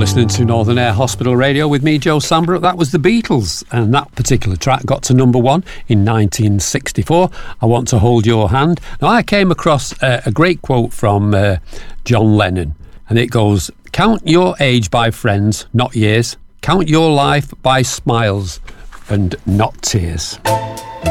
listening to Northern Air Hospital Radio with me, Joe Sambrook. That was the Beatles, and that particular track got to number 1 in 1964. I Want to Hold Your Hand. Now, I came across a great quote from John Lennon, and it goes, "Count your age by friends, not years. Count your life by smiles and not tears."